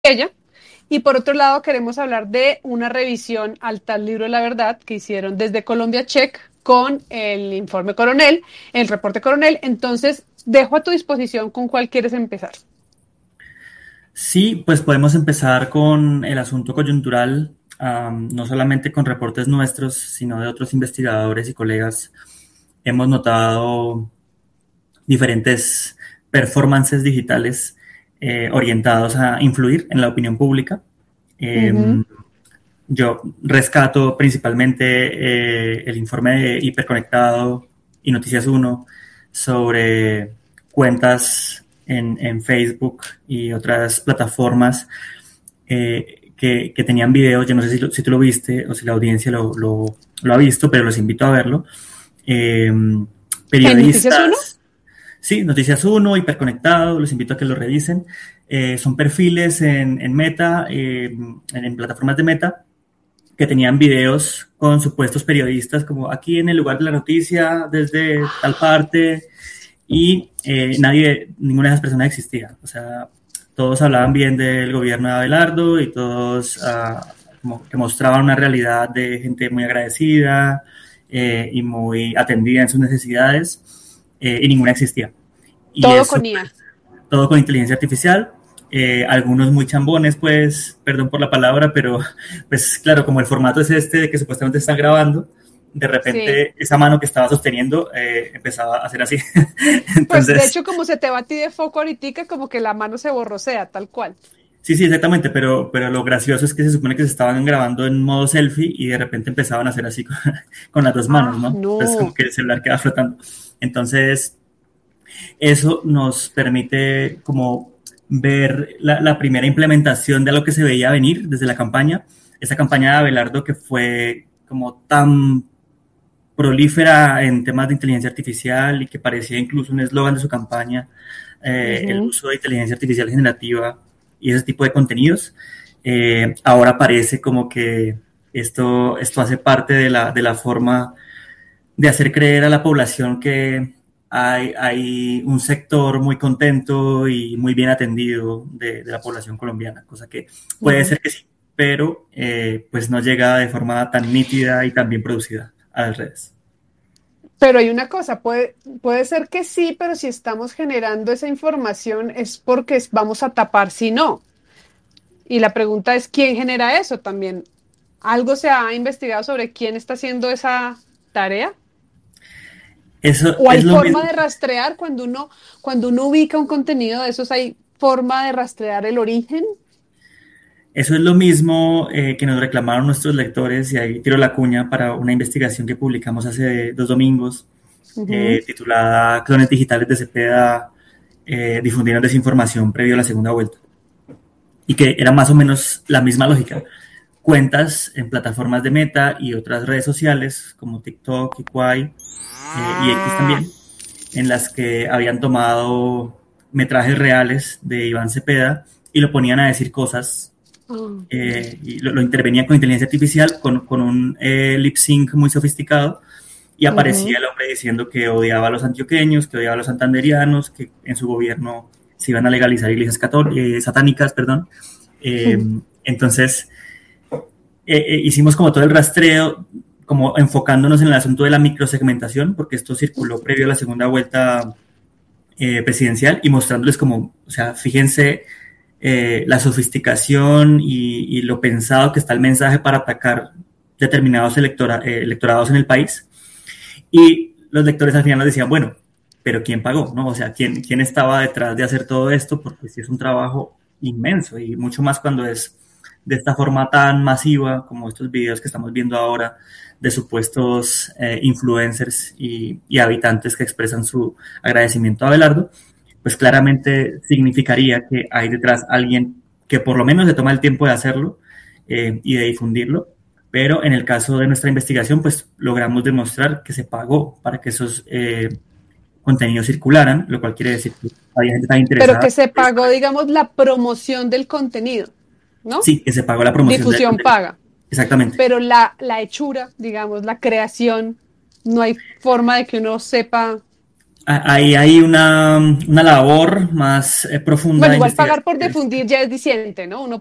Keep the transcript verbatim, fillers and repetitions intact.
ella. Y por otro lado, queremos hablar de una revisión al tal libro de la verdad que hicieron desde Colombia Check con el informe Coronel, el reporte Coronel. Entonces, dejo a tu disposición con cuál quieres empezar. Sí, pues podemos empezar con el asunto coyuntural, am, no solamente con reportes nuestros, sino de otros investigadores y colegas. Hemos notado diferentes performances digitales eh, orientados a influir en la opinión pública. Ujú. Em, yo rescato principalmente eh, el informe de Hiperconectado y Noticias Uno sobre cuentas en, en Facebook y otras plataformas eh, que, que, tenían videos. Yo no sé si, lo, si tú lo viste o si la audiencia lo, lo, lo ha visto, pero los invito a verlo. Eh, ¿En Noticias Uno? periodistas, sí, Noticias Uno, Hiperconectado, los invito a que lo revisen. Eh, son perfiles en, en Meta, eh, en, en plataformas de Meta, que tenían videos con supuestos periodistas, como aquí en el lugar de la noticia, desde tal parte, y eh, nadie, ninguna de esas personas existía. O sea, todos hablaban bien del gobierno de Abelardo y todos uh, como que mostraban una realidad de gente muy agradecida eh, y muy atendida en sus necesidades, eh, y ninguna existía. Y Todo eso, con I A. pues, todo con inteligencia artificial. Eh, algunos muy chambones, pues, perdón por la palabra, pero pues claro, como el formato es este de que supuestamente están grabando, de Sí. repente esa mano que estaba sosteniendo eh, empezaba a hacer así. Pues de Entonces, hecho, como se te va a ti de foco ahorita, como que la mano se borrosea, tal cual. sí, sí, exactamente, pero, pero lo gracioso es que se supone que se estaban grabando en modo selfie y de repente empezaban a hacer así con, con las dos manos, Ah, ¿no? Entonces como no. que el celular queda flotando. Entonces, eso nos permite como ver la, la primera implementación de lo que se veía venir desde la campaña. Esa campaña de Abelardo que fue como tan prolífera en temas de inteligencia artificial y que parecía incluso un eslogan de su campaña, eh, el Ujú. uso de inteligencia artificial generativa y ese tipo de contenidos. Eh, ahora parece como que esto, esto hace parte de la, de la forma de hacer creer a la población que hay, hay un sector muy contento y muy bien atendido de, de la población colombiana, cosa que puede Ujú. ser que sí, pero eh, pues no llega de forma tan nítida y tan bien producida a las redes. Pero hay una cosa, puede, puede ser que sí, pero si estamos generando esa información es porque es- vamos a tapar si no. Y la pregunta es, ¿quién genera eso también? ¿Algo se ha investigado sobre quién está haciendo esa tarea? Eso ¿O hay es lo forma mismo, de rastrear cuando uno, cuando uno ubica un contenido de esos, hay forma de rastrear el origen? eso es lo mismo eh, que nos reclamaron nuestros lectores, y ahí tiro la cuña para una investigación que publicamos hace dos domingos, Ujú. eh, titulada Clones digitales de Cepeda eh, difundieron desinformación previo a la segunda vuelta. Y que era más o menos la misma lógica. Cuentas en plataformas de Meta y otras redes sociales como TikTok y Kwai eh, y X también, en las que habían tomado metrajes reales de Iván Cepeda y lo ponían a decir cosas, Ah. eh, y lo, lo, intervenían con inteligencia artificial, con, con un eh, lip sync muy sofisticado, y aparecía Ujú. el hombre diciendo que odiaba a los antioqueños, que odiaba a los santanderianos, que en su gobierno se iban a legalizar iglesias católicas, eh, satánicas, perdón. Eh, entonces, eh, eh, hicimos como todo el rastreo, como enfocándonos en el asunto de la microsegmentación, porque esto circuló previo a la segunda vuelta eh, presidencial, y mostrándoles como, o sea, fíjense eh, la sofisticación y, y, lo pensado que está el mensaje para atacar determinados electora, eh, electorados en el país. Y los lectores al final nos decían, bueno, pero ¿quién pagó? ¿No? O sea, ¿quién, quién estaba detrás de hacer todo esto? Porque sí es un trabajo inmenso, y mucho más cuando es de esta forma tan masiva como estos videos que estamos viendo ahora de supuestos eh, influencers y, y habitantes que expresan su agradecimiento a Abelardo. Pues claramente significaría que hay detrás alguien que por lo menos se toma el tiempo de hacerlo eh, y de difundirlo. Pero en el caso de nuestra investigación, pues logramos demostrar que se pagó para que esos eh, contenidos circularan, lo cual quiere decir que había gente tan Pero interesada. que se pagó, digamos, la promoción del contenido, ¿no? Sí, que se pagó la promoción del Difusión contenido. paga. Exactamente. Pero la, la hechura, digamos, la creación, no hay forma de que uno sepa. ahí hay una, una labor más eh, profunda Bueno, de igual pagar por investigación. difundir ya es diciente, ¿no? Uno